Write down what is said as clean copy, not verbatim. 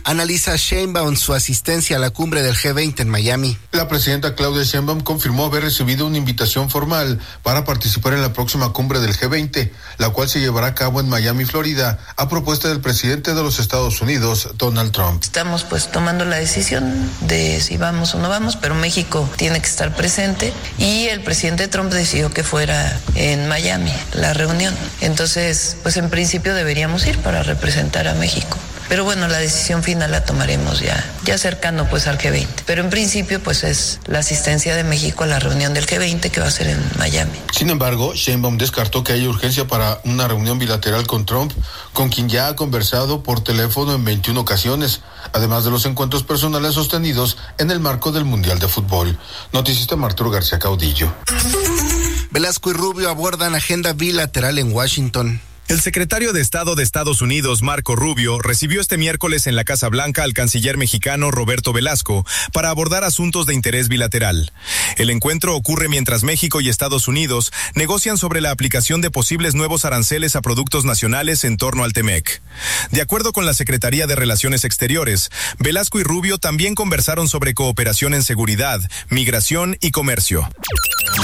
Analiza Sheinbaum su asistencia a la cumbre del G20 en Miami. La presidenta Claudia Sheinbaum confirmó haber recibido una invitación formal para participar en la próxima cumbre del G20, la cual se llevará a cabo en Miami, Florida, a propuesta del presidente de los Estados Unidos, Donald Trump. Estamos tomando la decisión de si vamos o no vamos, pero México tiene que estar presente y el presidente Trump decidió que fuera en Miami la reunión. Entonces, en principio deberíamos ir para representar a México. Pero bueno, la decisión final la tomaremos ya cercano al G20. Pero en principio es la asistencia de México a la reunión del G20 que va a ser en Miami. Sin embargo, Sheinbaum descartó que haya urgencia para una reunión bilateral con Trump, con quien ya ha conversado por teléfono en 21 ocasiones, además de los encuentros personales sostenidos en el marco del Mundial de Fútbol. Noticista Arturo García Caudillo. Velasco y Rubio abordan agenda bilateral en Washington. El secretario de Estado de Estados Unidos, Marco Rubio, recibió este miércoles en la Casa Blanca al canciller mexicano Roberto Velasco para abordar asuntos de interés bilateral. El encuentro ocurre mientras México y Estados Unidos negocian sobre la aplicación de posibles nuevos aranceles a productos nacionales en torno al TEMEC. De acuerdo con la Secretaría de Relaciones Exteriores, Velasco y Rubio también conversaron sobre cooperación en seguridad, migración y comercio.